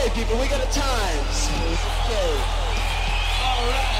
Okay, people, we got a time. Okay. All right.